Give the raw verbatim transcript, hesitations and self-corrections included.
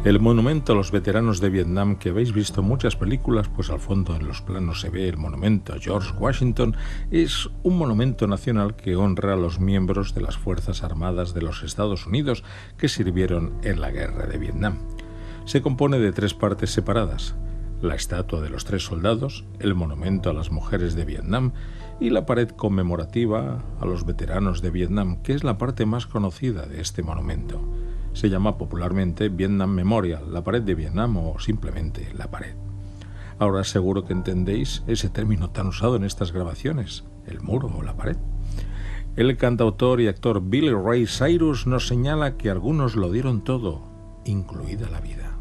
El monumento a los veteranos de Vietnam, que habéis visto en muchas películas, pues al fondo en los planos se ve el monumento a George Washington, es un monumento nacional que honra a los miembros de las Fuerzas Armadas de los Estados Unidos que sirvieron en la Guerra de Vietnam. Se compone de tres partes separadas: la estatua de los tres soldados, el monumento a las mujeres de Vietnam y la pared conmemorativa a los veteranos de Vietnam, que es la parte más conocida de este monumento. Se llama popularmente Vietnam Memorial, la pared de Vietnam o simplemente la pared. Ahora seguro que entendéis ese término tan usado en estas grabaciones, el muro o la pared. El cantautor y actor Billy Ray Cyrus nos señala que algunos lo dieron todo, incluida la vida.